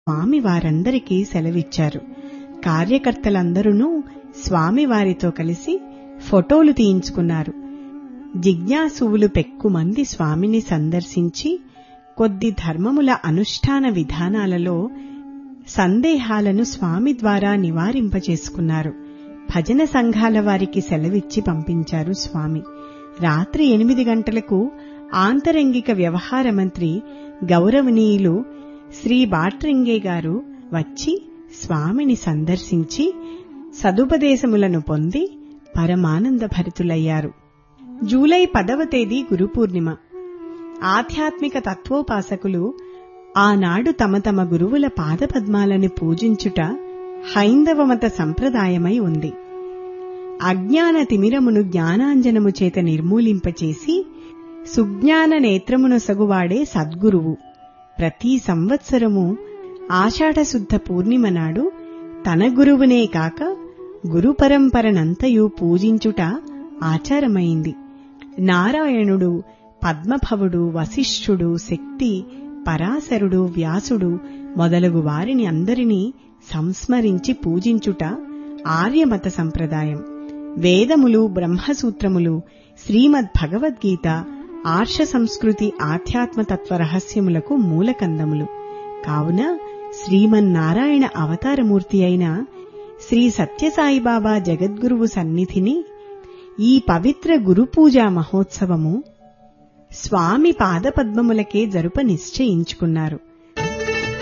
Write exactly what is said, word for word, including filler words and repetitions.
స్వామి వారందరికీ సెలవిచ్చారు. కార్యకర్తలందరూ స్వామివారితో కలిసి ఫోటోలు తీయించుకున్నారు. జిజ్ఞాసువులు పెక్కుమంది స్వామిని సందర్శించి కొద్ది ధర్మముల అనుష్ఠాన విధానాలలో సందేహాలను స్వామి ద్వారా నివారింపచేసుకున్నారు. భజన సంఘాల వారికి సెలవిచ్చి పంపించారు స్వామి. రాత్రి ఎనిమిది గంటలకు ఆంతరంగిక వ్యవహార మంత్రి గౌరవనీయులు శ్రీ బాట్రింగే గారు వచ్చి స్వామిని సందర్శించి సదుపదేశములను పొంది పరమానంద భరితులయ్యారు. జూలై పదవ తేదీ గురుపూర్ణిమ. ఆధ్యాత్మిక తత్వోపాసకులు ఆనాడు తమ తమ గురువుల పాదపద్మాలను పూజించుట హైందవ మత సంప్రదాయమై ఉంది. అజ్ఞాన తిమిరమును జ్ఞానాంజనము చేత నిర్మూలింపచేసి సుజ్ఞాన నేత్రమును సగువాడే సద్గురువు. ప్రతి సంవత్సరము ఆషాఢశుద్ధ పూర్ణిమ నాడు తన గురువునే కాక గురు పరంపరనంతయు పూజించుట ఆచారమైంది. నారాయణుడు, పద్మభవుడు, వశిష్ఠుడు, శక్తి, పరాశరుడు, వ్యాసుడు మొదలగు వారిని అందరినీ సంస్మరించి పూజించుట ఆర్యమత సంప్రదాయం. వేదములు, బ్రహ్మసూత్రములు, శ్రీమద్ భగవద్గీత ఆర్ష సంస్కృతి ఆధ్యాత్మతత్వ రహస్యములకు మూలకందములు. కావున శ్రీమన్నారాయణ అవతారమూర్తి అయిన శ్రీ సత్యసాయిబాబా జగద్గురువు సన్నిధిని ఈ పవిత్ర గురుపూజా మహోత్సవము స్వామి పాదపద్మములకే జరుప నిశ్చయించుకున్నారు.